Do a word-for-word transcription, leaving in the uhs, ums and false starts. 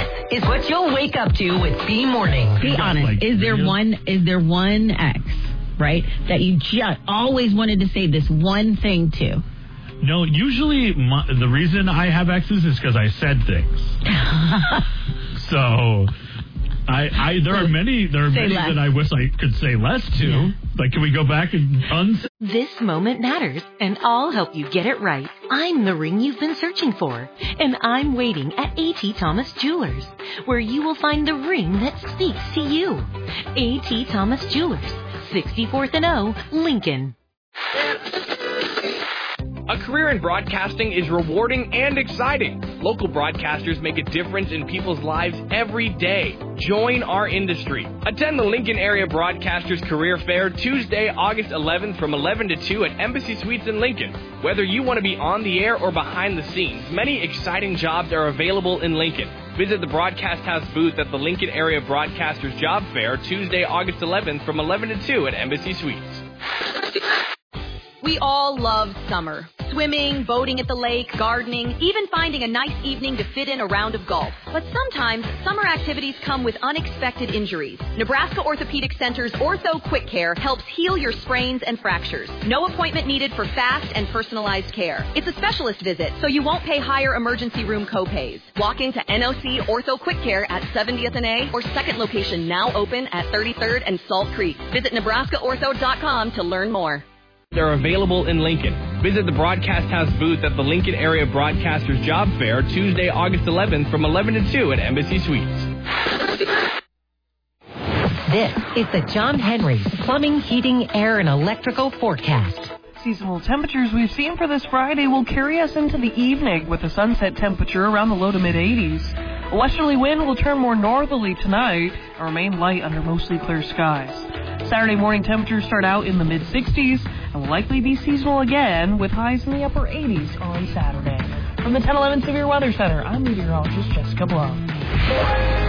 This is what you'll wake up to with B Morning. Be honest. Like, is there videos? one? Is there one ex, right, that you just always wanted to say this one thing to? No, usually my, the reason I have exes is because I said things. So, I, I there are many there are Say many less. that I wish I could say less to. Yeah. Like, can we go back and uns? This moment matters, and I'll help you get it right. I'm the ring you've been searching for, and I'm waiting at A T Thomas Jewelers, where you will find the ring that speaks to you. A T Thomas Jewelers, sixty-fourth and O, Lincoln. A career in broadcasting is rewarding and exciting. Local broadcasters make a difference in people's lives every day. Join our industry. Attend the Lincoln Area Broadcasters Career Fair Tuesday, August eleventh from eleven to two at Embassy Suites in Lincoln. Whether you want to be on the air or behind the scenes, many exciting jobs are available in Lincoln. Visit the Broadcast House booth at the Lincoln Area Broadcasters Job Fair Tuesday, August eleventh from eleven to two at Embassy Suites. We all love summer. Swimming, boating at the lake, gardening, even finding a nice evening to fit in a round of golf. But sometimes, summer activities come with unexpected injuries. Nebraska Orthopedic Center's Ortho Quick Care helps heal your sprains and fractures. No appointment needed for fast and personalized care. It's a specialist visit, so you won't pay higher emergency room copays. Walk into N O C Ortho Quick Care at seventieth and A or second location now open at thirty-third and Salt Creek. Visit Nebraska Ortho dot com to learn more. They're available in Lincoln. Visit the Broadcast House booth at the Lincoln Area Broadcasters Job Fair Tuesday, August eleventh from eleven to two at Embassy Suites. This is the John Henry Plumbing, Heating, Air, and Electrical Forecast. Seasonal temperatures we've seen for this Friday will carry us into the evening with a sunset temperature around the low to mid eighties. A westerly wind will turn more northerly tonight and remain light under mostly clear skies. Saturday morning temperatures start out in the mid sixties and will likely be seasonal again with highs in the upper eighties on Saturday. From the ten eleven Severe Weather Center, I'm meteorologist Jessica Blow.